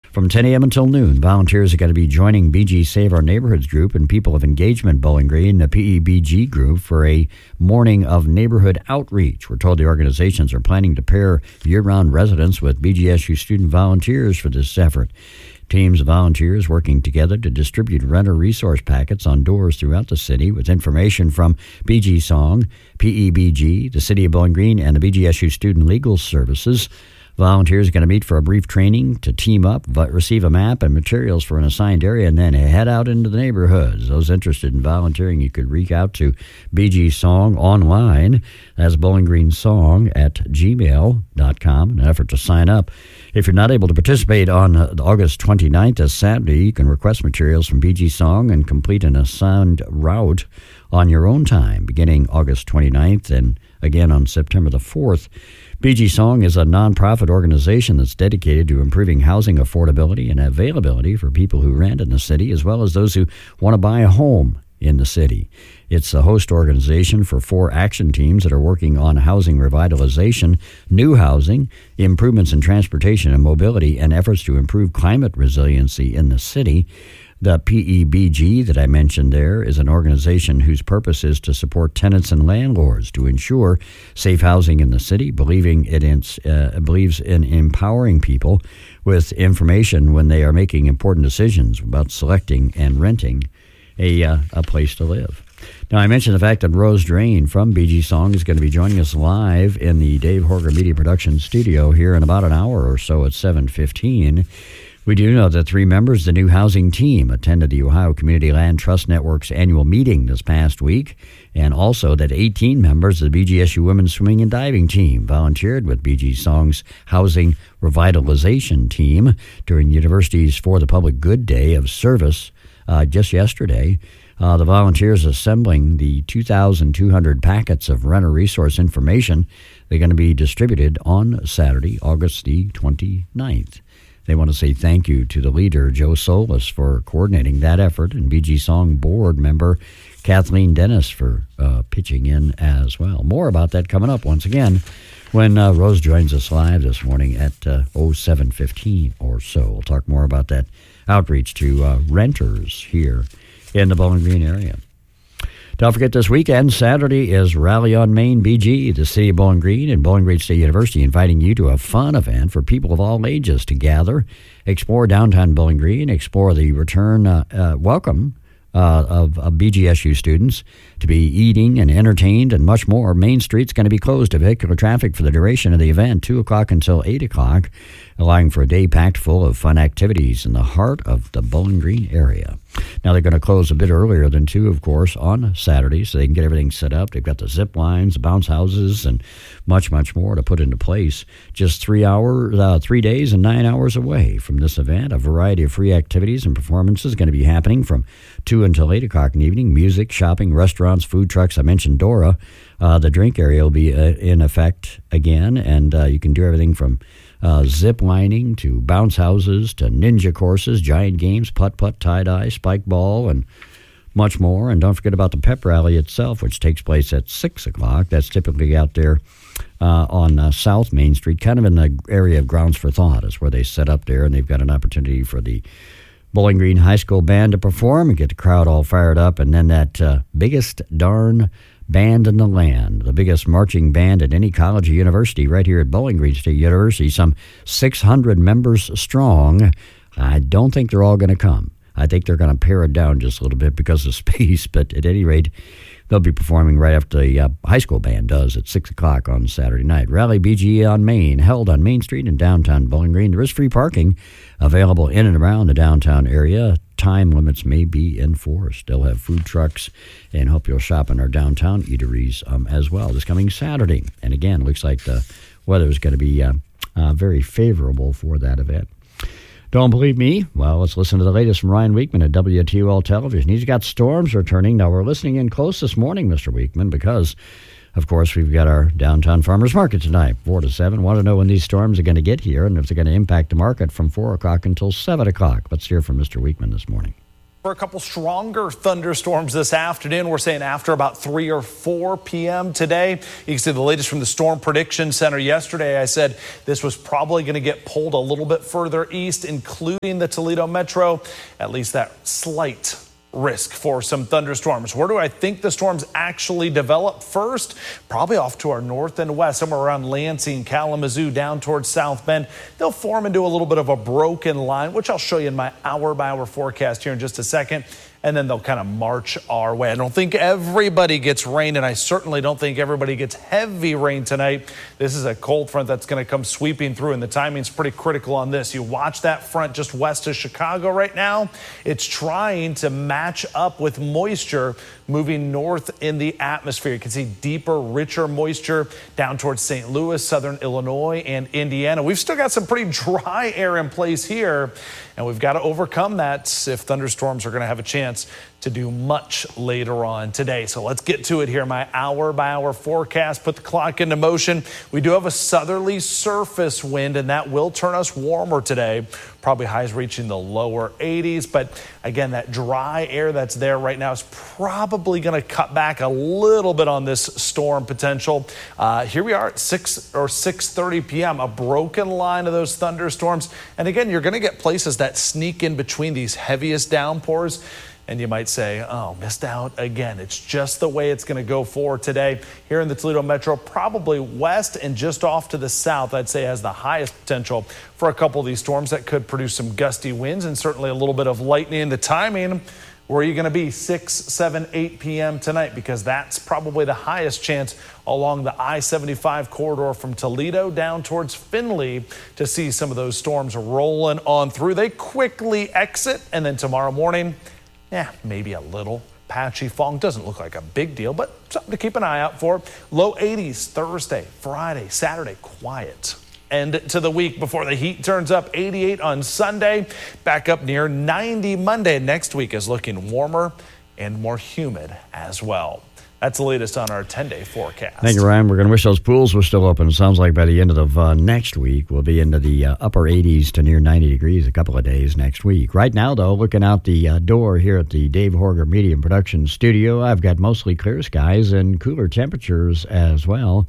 From 10 a.m. until noon, volunteers are going to be joining BG Save Our Neighborhoods group and People of Engagement Bowling Green, the PEBG group, for a morning of neighborhood outreach. We're told the organizations are planning to pair year-round residents with BGSU student volunteers for this effort. Teams of volunteers working together to distribute renter resource packets on doors throughout the city with information from BG Song, PEBG, the City of Bowling Green, and the BGSU Student Legal Services. Volunteers are going to meet for a brief training to team up, receive a map and materials for an assigned area, and then head out into the neighborhoods. Those interested in volunteering, you could reach out to BG Song online. That's bowlinggreensong@gmail.com, an effort to sign up. If you're not able to participate on August 29th, as Saturday, you can request materials from BG Song and complete an assigned route on your own time, beginning August 29th and again on September the 4th. BG Song is a nonprofit organization that's dedicated to improving housing affordability and availability for people who rent in the city, as well as those who want to buy a home in the city. It's a host organization for 4 action teams that are working on housing revitalization, new housing, improvements in transportation and mobility, and efforts to improve climate resiliency in the city. The PEBG that I mentioned there is an organization whose purpose is to support tenants and landlords to ensure safe housing in the city, believes in empowering people with information when they are making important decisions about selecting and renting a place to live. Now, I mentioned the fact that Rose Drain from BG Song is going to be joining us live in the Dave Horger Media Production Studio here in about an hour or so at 7:15. We do know that 3 members of the new housing team attended the Ohio Community Land Trust Network's annual meeting this past week, and also that 18 members of the BGSU Women's Swimming and Diving team volunteered with BG Song's Housing Revitalization team during the university's For the Public Good Day of Service just yesterday. The volunteers assembling the 2,200 packets of renter resource information, they're going to be distributed on Saturday, August the 29th. They want to say thank you to the leader, Joe Solis, for coordinating that effort, and BG Song board member Kathleen Dennis for pitching in as well. More about that coming up once again when Rose joins us live this morning at 7:15 or so. We'll talk more about that outreach to renters here in the Bowling Green area. Don't forget this weekend, Saturday, is Rally on Main BG, the City of Bowling Green and Bowling Green State University, inviting you to a fun event for people of all ages to gather, explore downtown Bowling Green, explore the return welcome of BGSU students to be eating and entertained and much more. Main Street's going to be closed to vehicular traffic for the duration of the event, 2 o'clock until 8 o'clock, allowing for a day packed full of fun activities in the heart of the Bowling Green area. Now, they're going to close a bit earlier than 2, of course, on Saturday, so they can get everything set up. They've got the zip lines, the bounce houses, and much, much more to put into place. Just 3 days and 9 hours away from this event. A variety of free activities and performances going to be happening from 2 until 8 o'clock in the evening. Music, shopping, restaurants, food trucks. I mentioned Dora. The drink area will be in effect again, and you can do everything from zip lining to bounce houses to ninja courses, giant games, putt-putt, tie-dye, spike ball, and much more. And don't forget about the pep rally itself, which takes place at 6 o'clock. That's typically out there on South Main Street, kind of in the area of Grounds for Thought is where they set up there, and they've got an opportunity for the Bowling Green High School band to perform and get the crowd all fired up, and then that biggest darn band in the land, the biggest marching band at any college or university right here at Bowling Green State University, some 600 members strong. I don't think they're all going to come. I think they're going to pare it down just a little bit because of space, but at any rate, they'll be performing right after the high school band does at 6 o'clock on Saturday night. Rally BG on Main, held on Main Street in downtown Bowling Green. There is free parking available in and around the downtown area. Time limits may be enforced. They'll have food trucks and hope you'll shop in our downtown eateries as well this coming Saturday. And again, looks like the weather is going to be very favorable for that event. Don't believe me? Well, let's listen to the latest from Ryan Weekman at WTOL Television. He's got storms returning. Now, we're listening in close this morning, Mr. Weekman, because, of course, we've got our downtown farmers market tonight, 4 to 7. Want to know when these storms are going to get here and if they're going to impact the market from 4 o'clock until 7 o'clock. Let's hear from Mr. Weekman this morning. For a couple stronger thunderstorms this afternoon. We're saying after about 3 or 4 p.m. today. You can see the latest from the Storm Prediction Center. Yesterday, I said this was probably going to get pulled a little bit further east, including the Toledo metro. At least that slight risk for some thunderstorms. Where do I think the storms actually develop first? Probably off to our north and west, somewhere around Lansing, Kalamazoo, down towards South Bend. They'll form into a little bit of a broken line, which I'll show you in my hour-by-hour forecast here in just a second. And then they'll kind of march our way. I don't think everybody gets rain, and I certainly don't think everybody gets heavy rain tonight. This is a cold front that's going to come sweeping through, and the timing's pretty critical on this. You watch that front just west of Chicago right now. It's trying to match up with moisture moving north in the atmosphere. You can see deeper, richer moisture down towards St. Louis, southern Illinois, and Indiana. We've still got some pretty dry air in place here, and we've got to overcome that if thunderstorms are going to have a chance to do much later on today. So let's get to it here. My hour-by-hour forecast, put the clock into motion. We do have a southerly surface wind, and that will turn us warmer today. Probably highs reaching the lower 80s. But again, that dry air that's there right now is probably going to cut back a little bit on this storm potential. Here we are at 6 or 6:30 p.m., a broken line of those thunderstorms. And again, you're going to get places that sneak in between these heaviest downpours. And you might say, oh, missed out again. It's just the way it's going to go for today. Here in the Toledo metro, probably west and just off to the south, I'd say has the highest potential for a couple of these storms that could produce some gusty winds and certainly a little bit of lightning. The timing, where are you going to be 6, 7, 8 p.m. tonight? Because that's probably the highest chance along the I-75 corridor from Toledo down towards Findlay to see some of those storms rolling on through. They quickly exit, and then tomorrow morning, maybe a little patchy fog. Doesn't look like a big deal, but something to keep an eye out for. Low 80s Thursday, Friday, Saturday, quiet. End to the week before the heat turns up. 88 on Sunday, back up near 90 Monday. Next week is looking warmer and more humid as well. That's the latest on our 10-day forecast. Thank you, Ryan. We're going to wish those pools were still open. It sounds like by the end of next week, we'll be into the upper 80s to near 90 degrees a couple of days next week. Right now, though, looking out the door here at the Dave Horger Media and Production Studio, I've got mostly clear skies and cooler temperatures as well.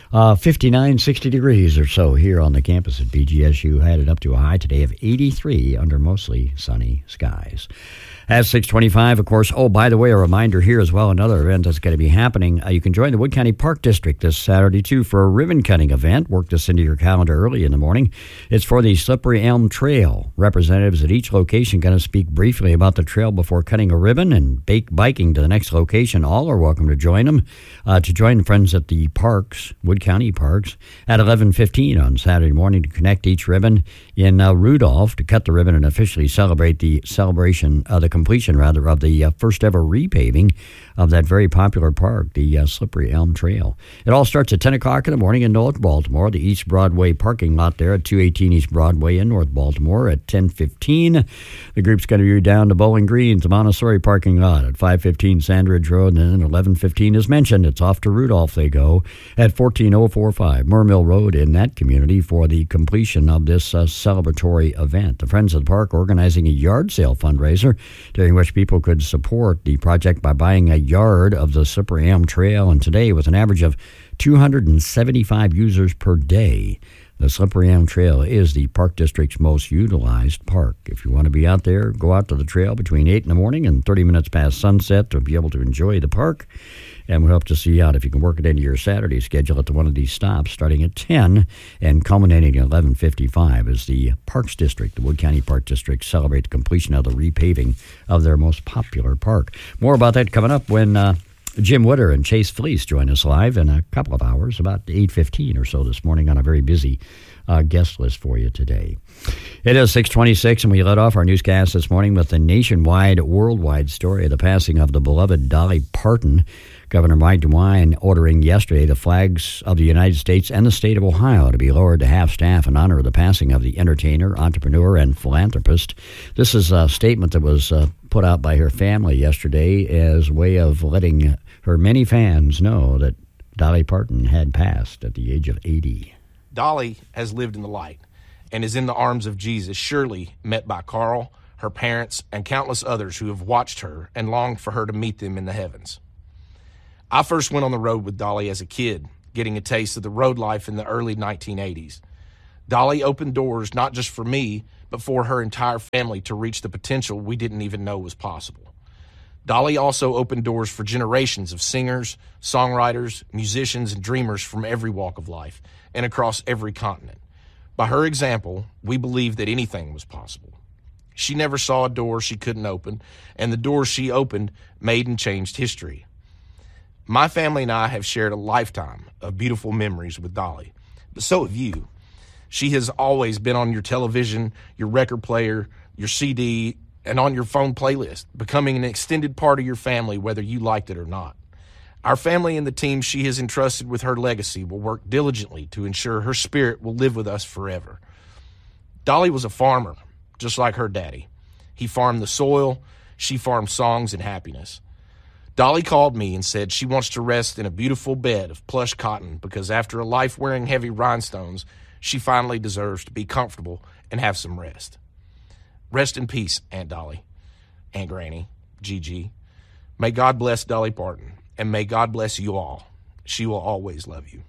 59, 60 degrees or so here on the campus at BGSU. Had it up to a high today of 83 under mostly sunny skies. At 6:25, of course. Oh, by the way, a reminder here as well, another event that's going to be happening. You can join the Wood County Park District this Saturday, too, for a ribbon cutting event. Work this into your calendar early in the morning. It's for the Slippery Elm Trail. Representatives at each location going to speak briefly about the trail before cutting a ribbon and biking to the next location. All are welcome to join them. To join friends at the parks, Wood County Parks, at 11:15 on Saturday morning to connect each ribbon in Rudolph to cut the ribbon and officially celebrate the completion of the first ever repaving of that very popular park, the Slippery Elm Trail. It all starts at 10 o'clock in the morning in North Baltimore, the East Broadway parking lot there at 218 East Broadway in North Baltimore at 10:15. The group's going to be down to Bowling Green, the Montessori parking lot at 515 Sandridge Road, and then 11:15 as mentioned. It's off to Rudolph they go at 14045 Mermill Road in that community for the completion of this celebratory event. The Friends of the Park organizing a yard sale fundraiser during which people could support the project by buying a yard of the Slippery Elm Trail. And today, with an average of 275 users per day, the Slippery Elm Trail is the Park District's most utilized park. If you want to be out there, go out to the trail between 8 in the morning and 30 minutes past sunset to be able to enjoy the park. And we hope to see you out if you can work it into your Saturday schedule at one of these stops starting at 10 and culminating at 11:55 as the Parks District, the Wood County Park District, celebrate the completion of the repaving of their most popular park. More about that coming up when Jim Wooder and Chase Fleece join us live in a couple of hours, about 8:15 or so this morning on a very busy guest list for you today. It is 6:26, and we let off our newscast this morning with the nationwide, worldwide story of the passing of the beloved Dolly Parton. Governor Mike DeWine ordering yesterday the flags of the United States and the state of Ohio to be lowered to half-staff in honor of the passing of the entertainer, entrepreneur, and philanthropist. This is a statement that was put out by her family yesterday as a way of letting her many fans know that Dolly Parton had passed at the age of 80. Dolly has lived in the light and is in the arms of Jesus, surely met by Carl, her parents, and countless others who have watched her and longed for her to meet them in the heavens. I first went on the road with Dolly as a kid, getting a taste of the road life in the early 1980s. Dolly opened doors not just for me, but for her entire family to reach the potential we didn't even know was possible. Dolly also opened doors for generations of singers, songwriters, musicians, and dreamers from every walk of life and across every continent. By her example, we believed that anything was possible. She never saw a door she couldn't open, and the doors she opened made and changed history. My family and I have shared a lifetime of beautiful memories with Dolly, but so have you. She has always been on your television, your record player, your CD, and on your phone playlist, becoming an extended part of your family whether you liked it or not. Our family and the team she has entrusted with her legacy will work diligently to ensure her spirit will live with us forever. Dolly was a farmer, just like her daddy. He farmed the soil, she farmed songs and happiness. Dolly called me and said she wants to rest in a beautiful bed of plush cotton because after a life wearing heavy rhinestones, she finally deserves to be comfortable and have some rest. Rest in peace, Aunt Dolly, Aunt Granny, Gigi. May God bless Dolly Parton, and may God bless you all. She will always love you.